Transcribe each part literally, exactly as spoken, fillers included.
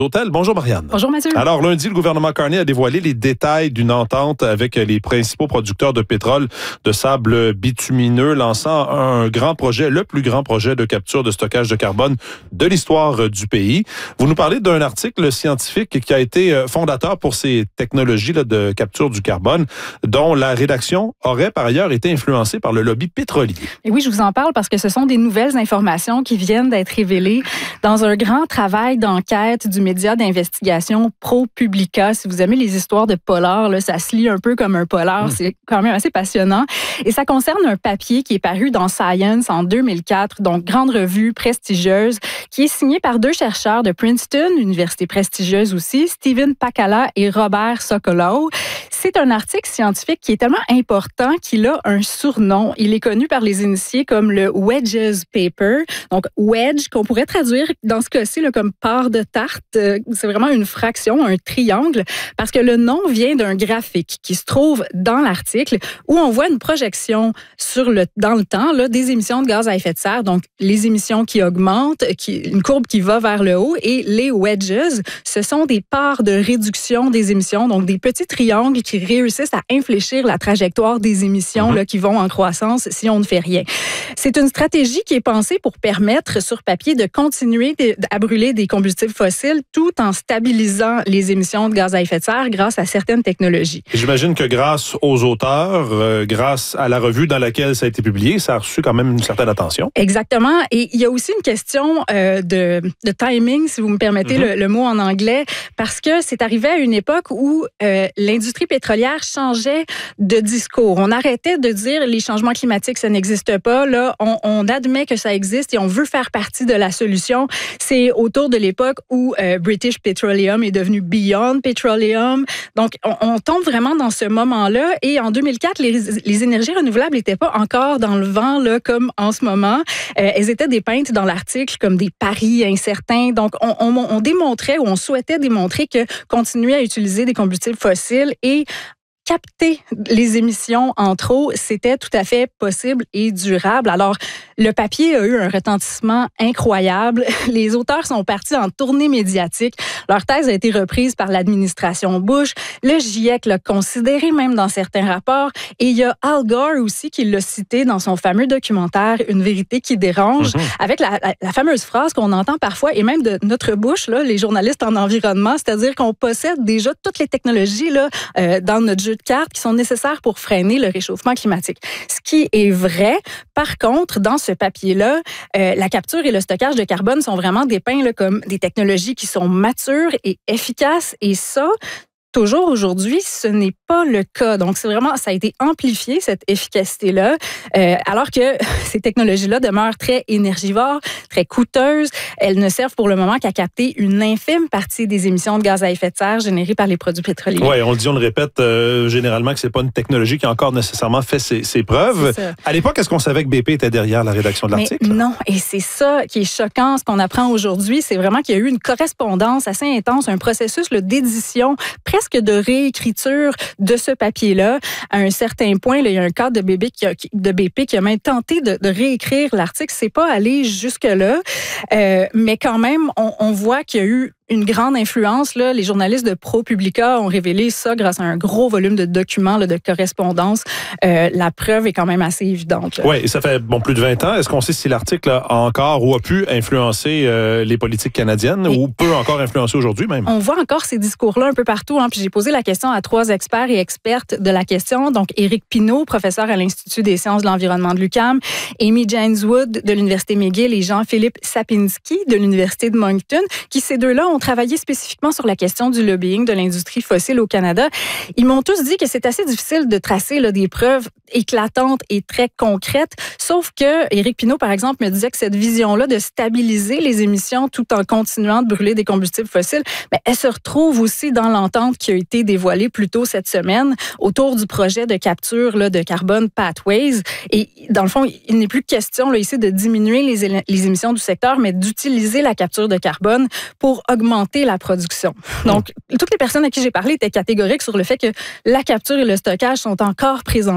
Hôtel. Bonjour Marianne. Bonjour Mathieu. Alors lundi, le gouvernement Carney a dévoilé les détails d'une entente avec les principaux producteurs de pétrole de sable bitumineux, lançant un grand projet, le plus grand projet de capture de stockage de carbone de l'histoire du pays. Vous nous parlez d'un article scientifique qui a été fondateur pour ces technologies là, de capture du carbone, dont la rédaction aurait par ailleurs été influencée par le lobby pétrolier. Et oui, je vous en parle parce que ce sont des nouvelles informations qui viennent d'être révélées dans un grand travail d'enquête du média d'investigation ProPublica. Si vous aimez les histoires de polar, là, ça se lit un peu comme un polar. Mmh. C'est quand même assez passionnant. Et ça concerne un papier qui est paru dans Science en deux mille quatre, donc grande revue prestigieuse, qui est signé par deux chercheurs de Princeton, université prestigieuse aussi, Stephen Pacala et Robert Sokolow. C'est un article scientifique qui est tellement important qu'il a un surnom. Il est connu par les initiés comme le Wedges Paper. Donc, wedge, qu'on pourrait traduire dans ce cas-ci là, comme part de tarte. C'est vraiment une fraction, un triangle, parce que le nom vient d'un graphique qui se trouve dans l'article où on voit une projection sur le, dans le temps là, des émissions de gaz à effet de serre. Donc, les émissions qui augmentent, qui, une courbe qui va vers le haut, et les wedges, ce sont des parts de réduction des émissions, donc des petits triangles qui réussissent à infléchir la trajectoire des émissions mm-hmm. là, qui vont en croissance si on ne fait rien. C'est une stratégie qui est pensée pour permettre sur papier de continuer de, à brûler des combustibles fossiles tout en stabilisant les émissions de gaz à effet de serre grâce à certaines technologies. J'imagine que grâce aux auteurs, euh, grâce à la revue dans laquelle ça a été publié, ça a reçu quand même une certaine attention. Exactement. Et il y a aussi une question euh, de, de timing, si vous me permettez mm-hmm. le, le mot en anglais, parce que c'est arrivé à une époque où euh, l'industrie pétrolière changeait de discours. On arrêtait de dire les changements climatiques, ça n'existe pas. Là, on, on admet que ça existe et on veut faire partie de la solution. C'est autour de l'époque où euh, British Petroleum est devenu Beyond Petroleum. Donc, on, on tombe vraiment dans ce moment-là. Et en deux mille quatre, les, les énergies renouvelables n'étaient pas encore dans le vent là, comme en ce moment. Euh, elles étaient dépeintes dans l'article comme des paris incertains. Donc, on, on, on démontrait ou on souhaitait démontrer que continuer à utiliser des combustibles fossiles et capter les émissions en trop, c'était tout à fait possible et durable. Alors, le papier a eu un retentissement incroyable. Les auteurs sont partis en tournée médiatique. Leur thèse a été reprise par l'administration Bush. Le GIEC l'a considéré même dans certains rapports. Et il y a Al Gore aussi qui l'a cité dans son fameux documentaire « Une vérité qui dérange mm-hmm. » avec la, la, la fameuse phrase qu'on entend parfois, et même de notre bouche, là, les journalistes en environnement, c'est-à-dire qu'on possède déjà toutes les technologies là, euh, dans notre jeu de cartes qui sont nécessaires pour freiner le réchauffement climatique. Ce qui est vrai, par contre, dans ce papier-là, euh, la capture et le stockage de carbone sont vraiment dépeints là, comme des technologies qui sont matures et efficaces. Et ça, toujours aujourd'hui, ce n'est pas le cas. Donc, c'est vraiment, ça a été amplifié, cette efficacité-là, euh, alors que ces technologies-là demeurent très énergivores, très coûteuses. Elles ne servent pour le moment qu'à capter une infime partie des émissions de gaz à effet de serre générées par les produits pétroliers. Oui, on le dit, on le répète euh, généralement que c'est pas une technologie qui a encore nécessairement fait ses, ses preuves. À l'époque, est-ce qu'on savait que B P était derrière la rédaction de l'article? Mais non, et c'est ça qui est choquant. Ce qu'on apprend aujourd'hui, c'est vraiment qu'il y a eu une correspondance assez intense, un processus là, d'édition presque de réécriture de ce papier-là. À un certain point, là, il y a un cadre de B P qui a, de B P qui a même tenté de, de réécrire l'article. C'est pas allé jusque-là, euh, mais quand même, on, on voit qu'il y a eu une grande influence. Là. Les journalistes de ProPublica ont révélé ça grâce à un gros volume de documents, là, de correspondance. Euh, la preuve est quand même assez évidente. Oui, et ça fait bon, plus de vingt ans. Est-ce qu'on sait si l'article a encore ou a pu influencer euh, les politiques canadiennes et ou peut encore influencer aujourd'hui même? On voit encore ces discours-là un peu partout. Hein. Puis j'ai posé la question à trois experts et expertes de la question. Donc, Éric Pinault, professeur à l'Institut des sciences de l'environnement de l'U Q A M, Amy Jaineswood de l'Université McGill et Jean-Philippe Sapinski de l'Université de Moncton, qui ces deux-là ont travaillé spécifiquement sur la question du lobbying de l'industrie fossile au Canada. Ils m'ont tous dit que c'est assez difficile de tracer là, des preuves éclatantes et très concrètes, sauf que Éric Pinault, par exemple, me disait que cette vision-là de stabiliser les émissions tout en continuant de brûler des combustibles fossiles, bien, elle se retrouve aussi dans l'entente qui a été dévoilée plus tôt cette semaine autour du projet de capture là, de carbone Pathways. Et dans le fond, il n'est plus question là, ici de diminuer les, les émissions du secteur, mais d'utiliser la capture de carbone pour augmenter la production. Donc, toutes les personnes à qui j'ai parlé étaient catégoriques sur le fait que la capture et le stockage sont encore présentés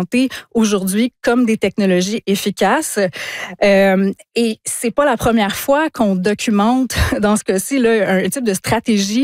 aujourd'hui comme des technologies efficaces. Euh, et c'est pas la première fois qu'on documente, dans ce cas-ci, là, un type de stratégie